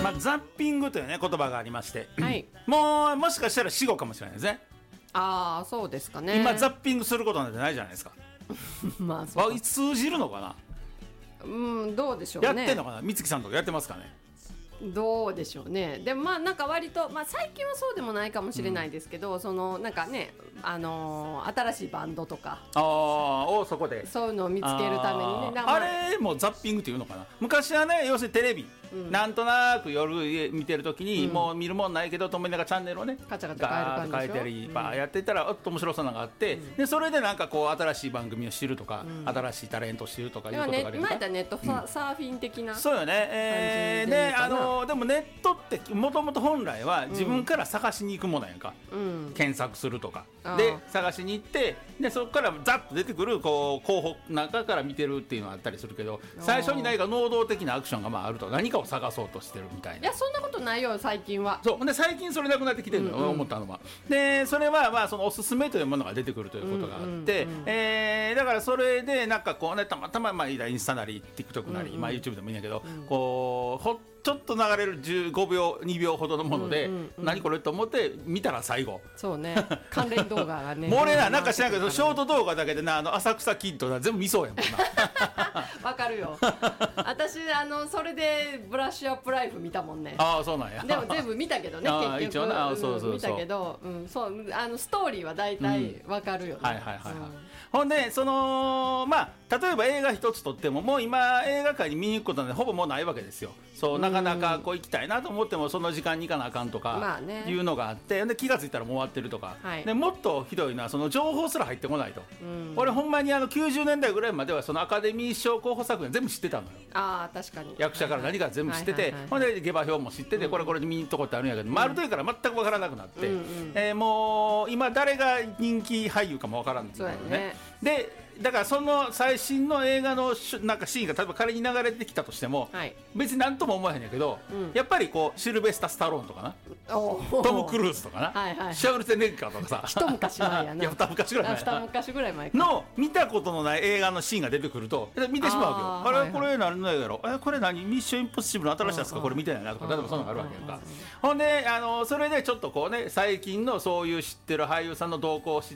ザッピングというね言葉がありまして、 はい、 もしかしたら死後かもしれないですね。 ああそうですかね。 今ザッピングすることなんてないじゃないですか。 まあそうか。 通じるのかな。 どうでしょうね。 やってんのかな。美月さんとかやってますかね。 どうでしょうね。でもまあなんか割と、最近はそうでもないかもしれないですけど、そのなんかね、新しいバンドとかをそこでそういうのを見つけるためにね。 あれもザッピングっていうのかな。昔はね、要するにテレビ、なんとなく夜見てるときに、もう見るもんないけど止めながらチャンネルをねカチャカチャ変える感じでしょ。 変えたりバーやってたら面白そうなのがあって、でそれでなんかこう新しい番組を知るとか、新しいタレントを知るとかいうことがある今やったらネットサーフィン的な、 そうよね。でもネットってもともと本来は自分から探しに行くものやんか、検索するとかで探しに行って、でそこからザッと出てくるこう候補の中から見てるっていうのはあったりするけど、最初に何か能動的なアクションがあると何かを探そうとしてるみたいな。 いやそんなことないよ最近は。 そうで最近それなくなってきてるの、思ったのは。でそれはそのおすすめというものが出てくるということがあって、だからそれでなんかこうね、たまたまインスタなり TikTok なり、YouTube でもいいんだけど、こうちょっと流れる15秒2秒ほどのもので、何これと思って見たら最後そうね関連動画がねもう俺なんか知らんけどショート動画だけでな、浅草キッド全部見そうやもんなわかるよ私それでブラッシュアップライフ見たもんね。 ああそうなんや。 でも全部見たけどね結局そう見たけど、そうストーリーは大体わかるよね。 ほんで例えば映画一つとっても、もう今映画館に見に行くことなんてほぼもうないわけですよ。そうなかなかこう行きたいなと思ってもその時間に行かなあかんとかいうのがあって、で気がついたらもう終わってるとか、でもっとひどいのはその情報すら入ってこないと、俺ほんまに90年代ぐらいまではそのアカデミー賞候補作品全部知ってたのよ。 確かに役者から何から全部知ってて、ほんで下馬評も知ってて、これ見に行くとこってあるんやけど、ある時から全く分からなくなって、もう今誰が人気俳優かも分からんんですよね。でだからその最新の映画のなんかシーンが例えば仮に流れてきたとしても、別に何とも思わへんやけど、やっぱりこうシルベスタ・スタローンとかな、トム・クルーズとかな、シャウルツェネッガーとかさ、 一昔前やな。 いや二昔ぐらい前の見たことのない映画のシーンが出てくると見てしまうわけよ。あれこれ何の映画やろ、これ何ミッションインポッシブルの新しいやつか、これ見てないなとか、例えばそういうのがあるわけやんか。ほんでそれでちょっとこうね、最近のそういう知ってる俳優さんの動向を知っ